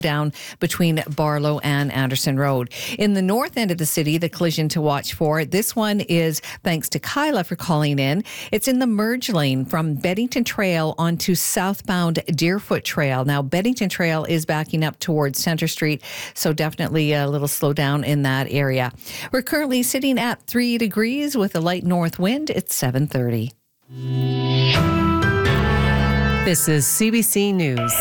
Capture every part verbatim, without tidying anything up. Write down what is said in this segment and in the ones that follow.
down between Barlow and Anderson Road. In the north end of the city, the collision to watch for. This one is thanks to Kyla for calling in. It's in the merge lane from Beddington Trail onto southbound Deerfoot Trail. Now, Beddington Trail is backing up towards Centre Street, so definitely a little slow down in that area. We're currently sitting at three degrees with a light north wind. It's seven thirty. This is C B C News.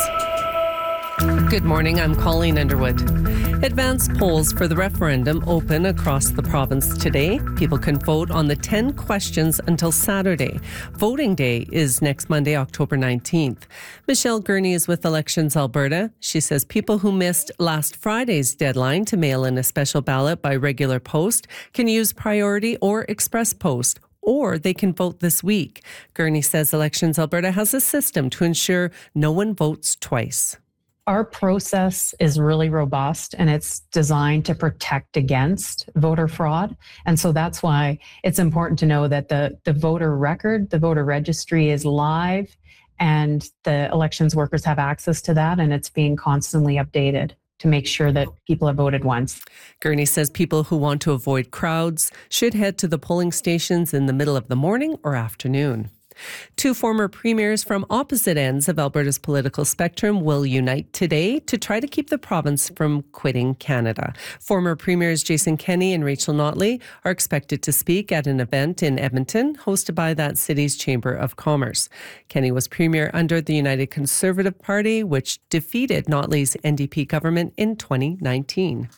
Good morning, I'm Colleen Underwood. Advanced polls for the referendum open across the province today. People can vote on the ten questions until Saturday. Voting day is next Monday, October nineteenth. Michelle Gurney is with Elections Alberta. She says people who missed last Friday's deadline to mail in a special ballot by regular post can use priority or express post, or they can vote this week. Gurney says Elections Alberta has a system to ensure no one votes twice. Our process is really robust and it's designed to protect against voter fraud. And so that's why it's important to know that the, the voter record, the voter registry is live and the elections workers have access to that, and it's being constantly updated to make sure that people have voted once. Gurney says people who want to avoid crowds should head to the polling stations in the middle of the morning or afternoon. Two former premiers from opposite ends of Alberta's political spectrum will unite today to try to keep the province from quitting Canada. Former premiers Jason Kenney and Rachel Notley are expected to speak at an event in Edmonton hosted by that city's Chamber of Commerce. Kenney was premier under the United Conservative Party, which defeated Notley's N D P government in twenty nineteen.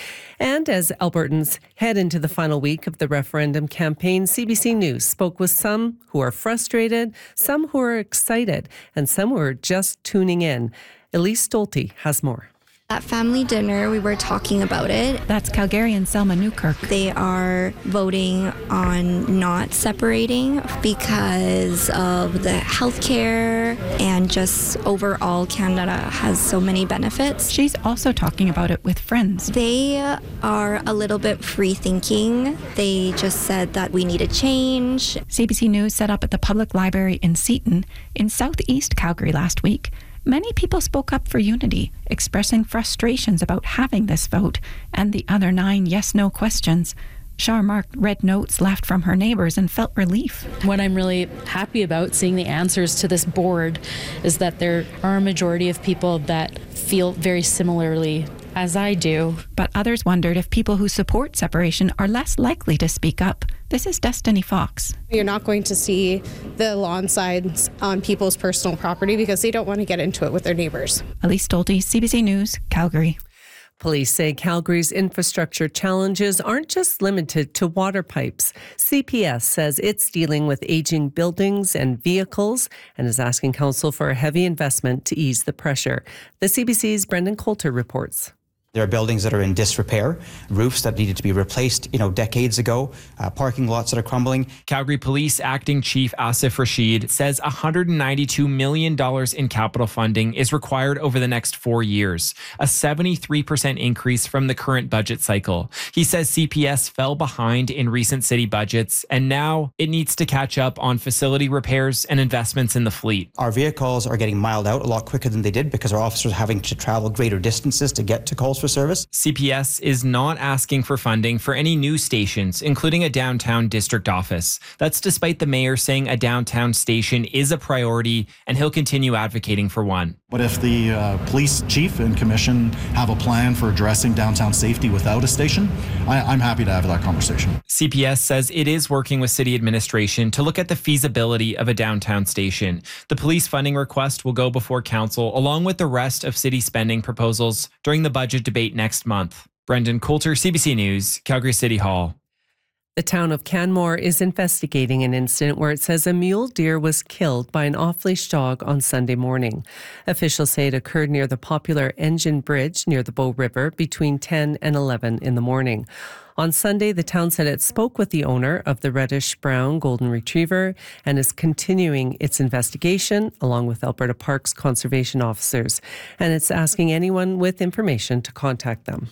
And as Albertans head into the final week of the referendum campaign, C B C News spoke with some who are frustrated, some who are excited, and some who are just tuning in. Elise Stolte has more. At family dinner, we were talking about it. That's Calgarian Selma Newkirk. They are voting on not separating because of the healthcare and just overall Canada has so many benefits. She's also talking about it with friends. They are a little bit free thinking. They just said that we need a change. C B C News set up at the Public Library in Seaton in southeast Calgary last week. Many people spoke up for unity, expressing frustrations about having this vote and the other nine yes-no questions. Char marked read notes left from her neighbours and felt relief. What I'm really happy about seeing the answers to this board is that there are a majority of people that feel very similarly as I do. But others wondered if people who support separation are less likely to speak up. This is Destiny Fox. You're not going to see the lawn signs on people's personal property because they don't want to get into it with their neighbours. Elise Stolte, C B C News, Calgary. Police say Calgary's infrastructure challenges aren't just limited to water pipes. C P S says it's dealing with aging buildings and vehicles and is asking council for a heavy investment to ease the pressure. The C B C's Brendan Coulter reports. There are buildings that are in disrepair, roofs that needed to be replaced, you know, decades ago, uh, parking lots that are crumbling. Calgary Police Acting Chief Asif Rashid says one hundred ninety-two million dollars in capital funding is required over the next four years, a seventy-three percent increase from the current budget cycle. He says C P S fell behind in recent city budgets, and now it needs to catch up on facility repairs and investments in the fleet. Our vehicles are getting miled out a lot quicker than they did because our officers are having to travel greater distances to get to calls for service. C P S is not asking for funding for any new stations, including a downtown district office. That's despite the mayor saying a downtown station is a priority and he'll continue advocating for one. What if the uh, police chief and commission have a plan for addressing downtown safety without a station? I, I'm happy to have that conversation. C P S says it is working with city administration to look at the feasibility of a downtown station. The police funding request will go before council along with the rest of city spending proposals during the budget debate next month. Brendan Coulter, C B C News, Calgary City Hall. The town of Canmore is investigating an incident where it says a mule deer was killed by an off-leash dog on Sunday morning. Officials say it occurred near the popular Engine Bridge near the Bow River between ten and eleven in the morning. On Sunday, the town said it spoke with the owner of the reddish-brown golden retriever and is continuing its investigation along with Alberta Parks conservation officers. And it's asking anyone with information to contact them.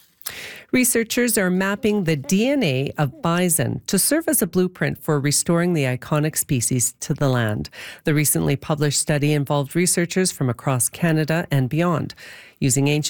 Researchers are mapping the D N A of bison to serve as a blueprint for restoring the iconic species to the land. The recently published study involved researchers from across Canada and beyond. Using ancient